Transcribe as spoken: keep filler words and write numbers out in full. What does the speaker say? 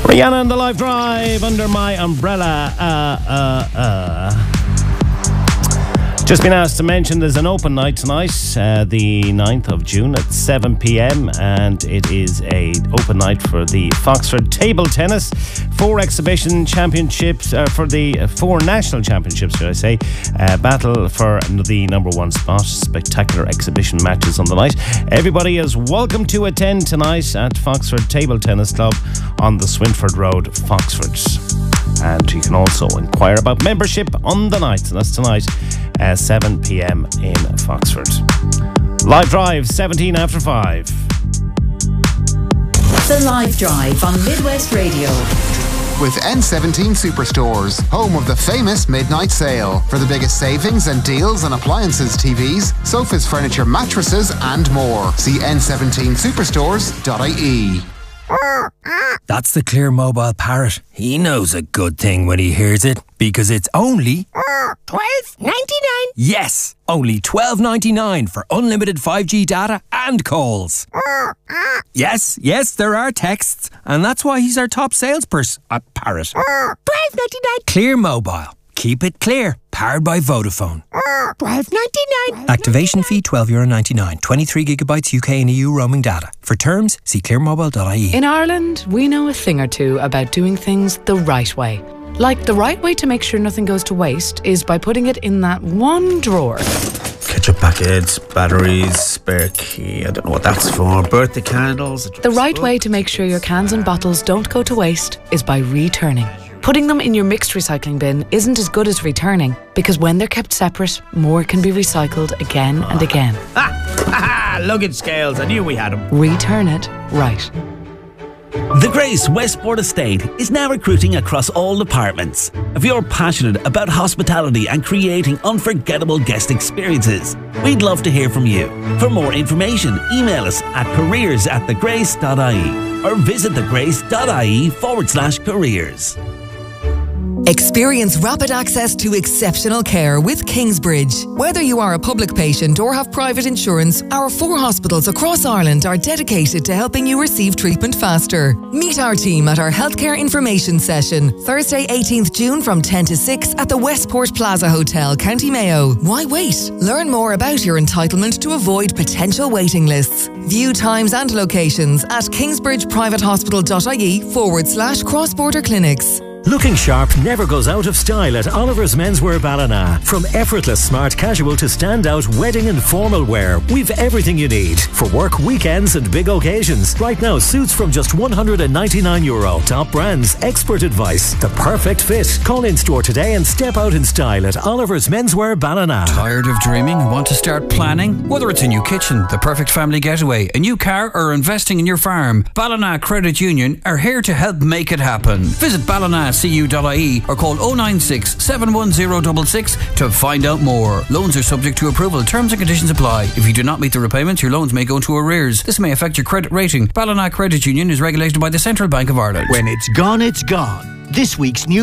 Rihanna and the Live Drive under my umbrella. Uh, uh, uh. Just been asked to mention there's an open night tonight, uh, the ninth of June at seven p.m, and it is a open night for the Foxford Table Tennis. Four exhibition championships, uh, for the uh, four national championships, should I say. Uh, battle for the number one spot. Spectacular exhibition matches on the night. Everybody is welcome to attend tonight at Foxford Table Tennis Club on the Swinford Road, Foxford. And you can also inquire about membership on the night. And that's tonight at seven p.m. in Foxford. Live Drive, seventeen after five. The Live Drive on Midwest Radio. With N seventeen Superstores, home of the famous midnight sale. For the biggest savings and deals on appliances, T Vs, sofas, furniture, mattresses and more. See N seventeen superstores dot I E. That's the Clear Mobile Parrot. He knows a good thing when he hears it, because it's only twelve ninety-nine. Yes, only twelve ninety-nine for unlimited five G data and calls. Yes, yes, there are texts, and that's why he's our top salesperson at Parrot. twelve ninety-nine. Clear Mobile. Keep it clear. Powered by Vodafone. twelve ninety-nine. Activation fee twelve euro ninety-nine. twenty-three gigabytes U K and E U roaming data. For terms, see clear mobile dot I E. In Ireland, we know a thing or two about doing things the right way. Like the right way to make sure nothing goes to waste is by putting it in that one drawer. Ketchup packets, batteries, spare key, I don't know what that's for, birthday candles. The right way to make sure your cans and bottles don't go to waste is by returning. Putting them in your mixed recycling bin isn't as good as returning, because when they're kept separate, more can be recycled again and again. Ha! Ha! Luggage scales, I knew we had them. Return it right. The Grace Westport Estate is now recruiting across all departments. If you're passionate about hospitality and creating unforgettable guest experiences, we'd love to hear from you. For more information, email us at careers at thegrace dot I E or visit thegrace.ie forward slash careers. Experience rapid access to exceptional care with Kingsbridge. Whether you are a public patient or have private insurance, our four hospitals across Ireland are dedicated to helping you receive treatment faster. Meet our team at our healthcare information session, Thursday eighteenth June from ten to six at the Westport Plaza Hotel, County Mayo. Why wait? Learn more about your entitlement to avoid potential waiting lists. View times and locations at kingsbridgeprivatehospital.ie forward slash cross-border clinics. Looking sharp never goes out of style at Oliver's Menswear Ballina. From effortless smart casual to standout wedding and formal wear, we've everything you need for work, weekends and big occasions. Right now, suits from just one hundred ninety-nine euro. Top brands, expert advice, the perfect fit. Call in store today and step out in style at Oliver's Menswear Ballina. Tired of dreaming? Want to start planning? Whether it's a new kitchen, the perfect family getaway, a new car or investing in your farm, Ballina Credit Union are here to help make it happen. Visit Ballina C U dot I E or call oh nine six, seven one zero six six to find out more. Loans are subject to approval. Terms and conditions apply. If you do not meet the repayments, your loans may go into arrears. This may affect your credit rating. Ballina Credit Union is regulated by the Central Bank of Ireland. When it's gone, it's gone. This week's new